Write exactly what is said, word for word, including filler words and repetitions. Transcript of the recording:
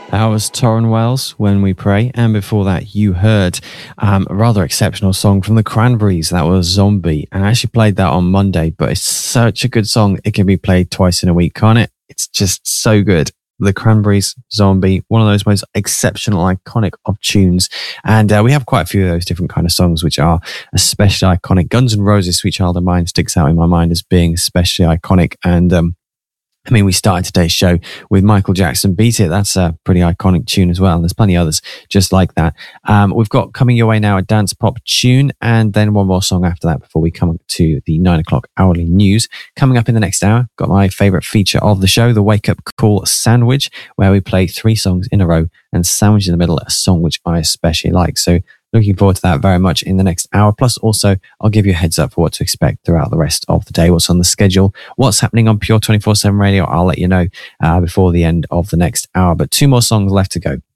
That was Torrin Wells, When We Pray. And before that, you heard um, a rather exceptional song from the Cranberries. That was Zombie. And I actually played that on Monday, but it's such a good song. It can be played twice in a week, can't it? It's just so good. The Cranberries, Zombie, one of those most exceptional, iconic of tunes. And uh, we have quite a few of those different kind of songs which are especially iconic. Guns N' Roses' Sweet Child of Mine sticks out in my mind as being especially iconic. And um, I mean, we started today's show with Michael Jackson, Beat It. That's a pretty iconic tune as well. And there's plenty of others just like that. Um, we've got coming your way now a dance pop tune and then one more song after that before we come to the nine o'clock hourly news. Coming up in the next hour, got my favourite feature of the show, the Wake Up Call Sandwich, where we play three songs in a row and sandwich in the middle a song which I especially like. So looking forward to that very much in the next hour. Plus, also, I'll give you a heads up for what to expect throughout the rest of the day, what's on the schedule, what's happening on Pure twenty-four seven Radio. I'll let you know uh, before the end of the next hour. But two more songs left to go.